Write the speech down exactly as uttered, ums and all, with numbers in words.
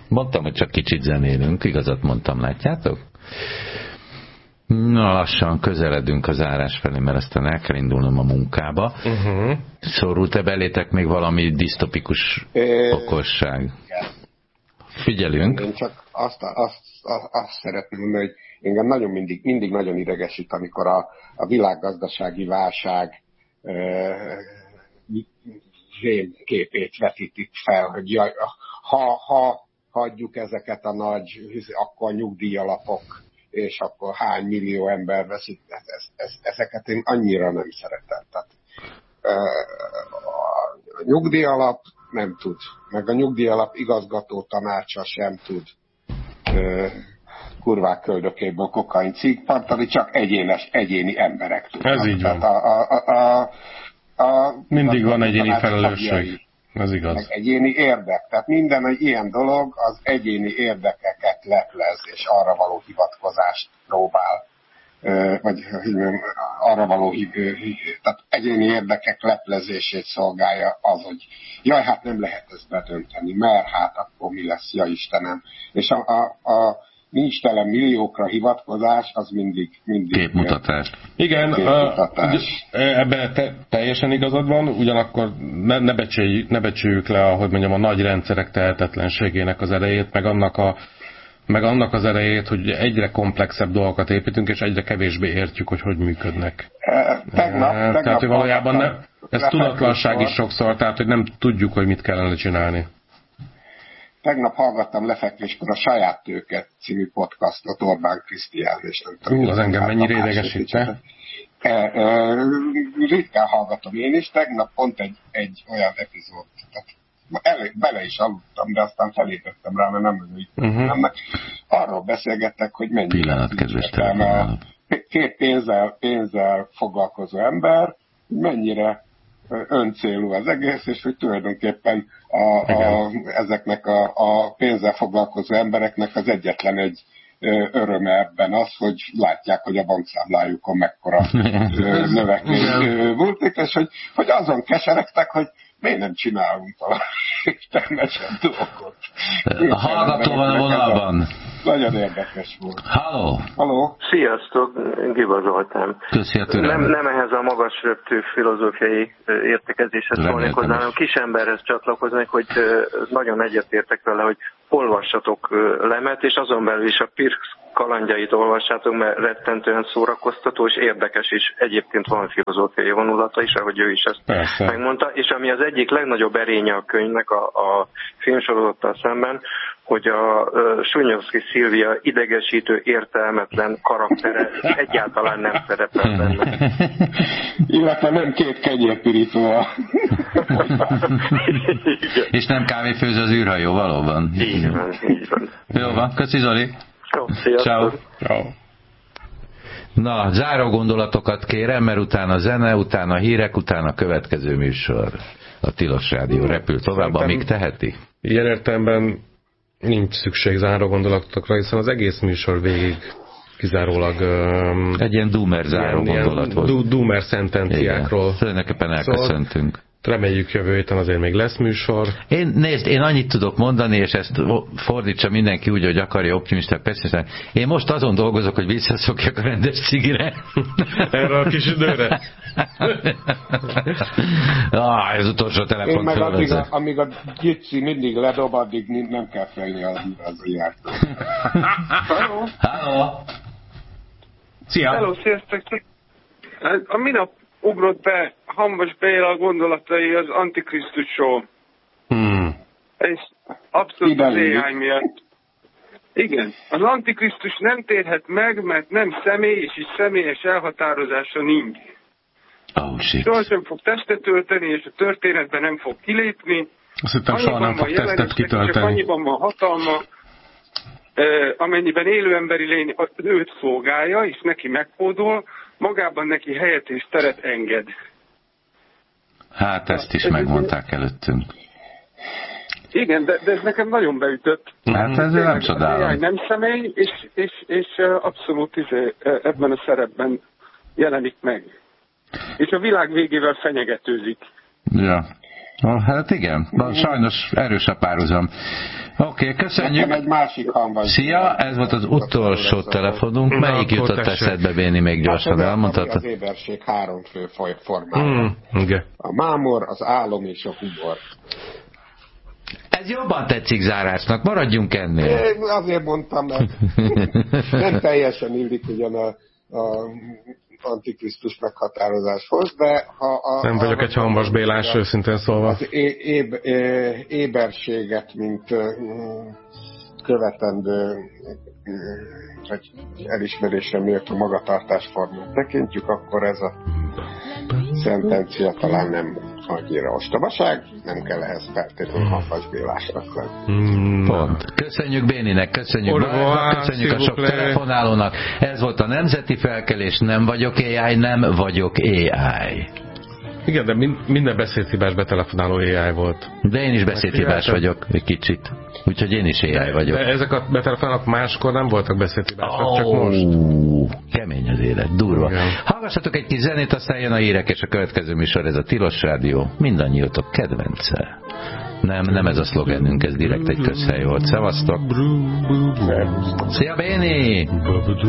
Mondtam, hogy csak kicsit zenélünk, igazat mondtam, látjátok? Na, lassan közeledünk az zárás felé, mert aztán el kell indulnom a munkába. Uh-huh. Szorult-e belétek még valami disztopikus é... okosság? Figyelünk. Én csak azt, azt, azt, azt szeretném mondani, hogy engem nagyon mindig, mindig nagyon idegesít, amikor a, a világgazdasági válság zsém képét vetítik fel, hogy jaj, ha, ha hagyjuk ezeket a nagy, akkor a nyugdíjalapok, és akkor hány millió ember veszik, ez, ez, ezeket én annyira nem szeretem. Tehát, a nyugdíjalap nem tud, meg a nyugdíjalap igazgató tanácsa sem tud kurvák köldökéből kokain cikk tartani, csak egyénes, egyéni emberek tudnak. Ez így van. A, a, a, a, a, Mindig van egyéni felelősség. Ez igaz. Meg egyéni érdek. Tehát minden egy ilyen dolog az egyéni érdekeket leplez, és arra való hivatkozást próbál, vagy arra való, tehát egyéni érdekek leplezését szolgálja az, hogy jaj, hát nem lehet ezt bedönteni, mert hát akkor mi lesz, ja Istenem. És a, a, a nincs tele milliókra hivatkozás, az mindig... mindig képmutatás. Igen, képmutatás. Ebben te, teljesen igazad van, ugyanakkor ne, ne, becsüljük, ne becsüljük le, ahogy mondjam, a nagy rendszerek tehetetlenségének az erejét, meg annak, a, meg annak az erejét, hogy egyre komplexebb dolgokat építünk, és egyre kevésbé értjük, hogy hogy működnek. E, tegnap, e, tegnap tehát, hogy valójában ne, ez tudatlanság is sokszor, tehát, hogy nem tudjuk, hogy mit kellene csinálni. Tegnap hallgattam lefekvéskor a Saját Tőke című podcastot Orbán Krisztián, és nem tudom. Ú, az engem mennyire idegesítette. E, e, ritkán hallgatom én is, tegnap pont egy, egy olyan epizód, tehát elég, bele is aludtam, de aztán felébredtem rá, mert nem vagyok uh-huh. Arról beszélgettek, hogy mennyi pillanat, kedves a két pénzzel, pénzzel foglalkozó ember, mennyire öncélú az egész, és hogy tulajdonképpen a, a, ezeknek a, a pénzzel foglalkozó embereknek az egyetlen egy öröme ebben az, hogy látják, hogy a bankszámlájukon mekkora növekmény volt, és hogy, hogy azon keseregtek, hogy miért nem csinálunk valami természetesen dolgot. A hallgató van a vonalban. Nagyon érdekes volt. Halló! Halló! Sziasztok, Giba Zoltán. Köszi a türelmet. Nem, nem ehhez a magas röptű filozófiai értekezéshez szólnék hozzá, hanem kis emberhez csatlakoznék, hogy nagyon egyetértek vele, hogy olvassatok Lemet, és azon belül is a Pirksz kalandjait olvassátok, mert rettentően szórakoztató, és érdekes is. Egyébként van filozófiai vonulata is, ahogy ő is ezt Persze. megmondta, és ami az egyik legnagyobb erénye a könyvnek a, a filmsorozattal szemben, hogy a uh, Sunyovszki Szilvia idegesítő, értelmetlen karaktere egyáltalán nem szerepel benne. Illetve nem két kenyérpirító. És nem kávéfőző az űrhajó, valóban. Így van, így van. Jó van, köszi Zoli. Jó, sziasztok. Ciao. Na, záró gondolatokat kérem, mert utána zene, utána hírek, utána következő műsor. A Tilos Rádió repül tovább, amíg teheti. Ilyen értelemben nincs szükség záró gondolatokra, hiszen az egész műsor végig kizárólag... Um, egy ilyen doomer záró ilyen, gondolat volt. Du- doomer szentenciákról. Tulajdonképpen elköszöntünk. Szóval reméljük jövő héten azért még lesz műsor. Én, nézd, én annyit tudok mondani, és ezt fordítsa mindenki úgy, hogy akarja, optimista, persze. Én most azon dolgozok, hogy visszaszokjak a rendes cigire. Erre a kis időre? ah, ez utolsó telefon. Én meg addig, a, amíg a Gitzi mindig ledob, addig nem kell felni az járt. Hello! Hello! Szia! Hello, sziasztok! A minap ugrott be Hamvas Béla gondolatai az Antikrisztusról. Hmm. És abszolút az á i miatt. Igen, az Antikrisztus nem térhet meg, mert nem személy, és is személyes elhatározása nincs. Oh, shit. Soha sem fog testet ölteni, és a történetben nem fog kilépni. Azt hittem, soha nem fog testet kitölteni. Csak annyiban van hatalma, amennyiben élő emberi lény őt szolgálja, és neki meghódol, magában neki helyet és teret enged. Hát ezt is ez megmondták előttünk. Igen, de, de ez nekem nagyon beütött. Hát ez nem csodálom. Nem személy, és, és, és abszolút izé, ebben a szerepben jelenik meg. És a világ végével fenyegetőzik. Ja. Ah, hát igen, sajnos erős a párhuzam. Oké, okay, köszönjük. Egy másik hang Szia, ez volt az utolsó telefonunk. Melyik Na, jutott eszedbe, Béni, még gyorsan hát elmondhatod? Az éberség három fő formája. Mm, okay. A mámor, az álom és a humor. Ez jobban tetszik zárásnak, maradjunk ennél. É, azért mondtam, mert nem teljesen illik ugyan a, a Antikrisztus meghatározáshoz, de ha a, nem vagyok a, egy Hamvas Bélás, őszintén szólva. Az é, é, é, éberséget, mint követendő, vagy elismerésre méltó magatartásformát tekintjük, akkor ez a szentencia talán nem annyira ostobaság, nem kell ehhez feltétlenül Hamvas Bélásnak lenni. Pont. Köszönjük Béninek, köszönjük Balázsnak, köszönjük a sok telefonálónak. Ez volt a Nemzeti Felkelés, nem vagyok á i, nem vagyok á i. Igen, de minden beszédhibás betelefonáló á i volt. De én is beszédhibás vagyok, egy kicsit. Úgyhogy én is á i vagyok. De ezek a betelefonálók máskor nem voltak beszédhibások, oh, csak most. Kemény az élet, durva. Igen. Hallgassatok egy kis zenét, aztán jön a hírek, és a következő műsor, ez a Tilos Rádió. Mindannyiótok kedvence. Nem, nem ez a szlogenünk, ez direkt egy közhely volt. Szevasztok! Szia, Béni!